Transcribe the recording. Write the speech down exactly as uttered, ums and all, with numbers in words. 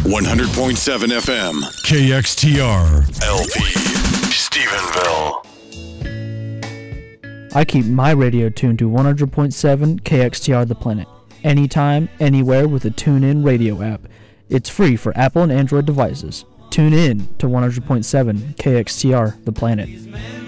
one hundred point seven F M, K X T R, L P, Stephenville. I keep my radio tuned to one hundred point seven K X T R The Planet. Anytime, anywhere with a TuneIn radio app. It's free for Apple and Android devices. Tune in to one hundred point seven K X T R The Planet.